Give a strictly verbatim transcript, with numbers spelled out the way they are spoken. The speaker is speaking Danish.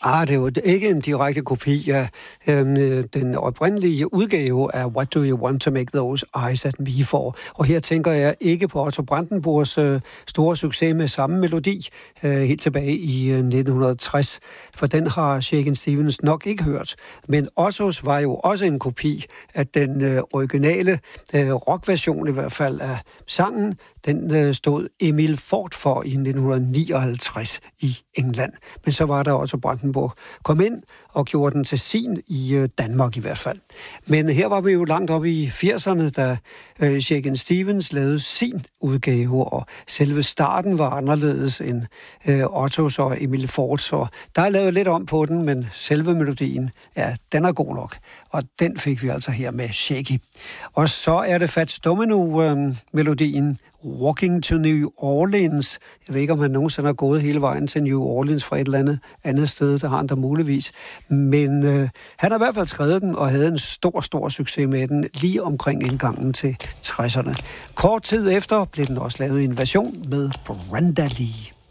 Ah, det er jo ikke en direkte kopi af øhm, den oprindelige udgave af What Do You Want To Make Those Eyes At Me For? Og her tænker jeg ikke på Otto Brandenburgs øh, store succes med samme melodi øh, helt tilbage i øh, nitten tres, for den har Shakin' Stevens nok ikke hørt. Men Ottos var jo også en kopi af den øh, originale øh, rockversion i hvert fald af sangen. Den øh, stod Emil Ford for i nitten nioghalvtreds i England. Men så var der også Brandenburg kom ind og gjorde den til sin i øh, Danmark i hvert fald. Men her var vi jo langt oppe i firserne, da øh, Shakin' Stevens lavede sin udgave, og selve starten var anderledes end øh, Ottos og Emil Ford, så der er lavet lidt om på den, men selve melodien, ja, den er god nok. Og den fik vi altså her med Shaky. Og så er det Fats Domino-melodien, øh, Walking to New Orleans. Jeg ved ikke, om han nogensinde har gået hele vejen til New Orleans fra et eller andet andet sted. Der har han da muligvis. Men øh, han har i hvert fald skrevet den og havde en stor, stor succes med den lige omkring indgangen til tresserne. Kort tid efter blev den også lavet i en version med Brenda Lee.